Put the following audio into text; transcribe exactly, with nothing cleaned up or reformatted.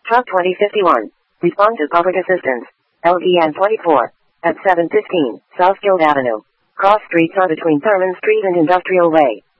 Truck twenty fifty-one. Respond to public assistance. L E N twenty-four. At seven fifteen, South Guild Avenue. Cross streets are between Thurman Street and Industrial Way.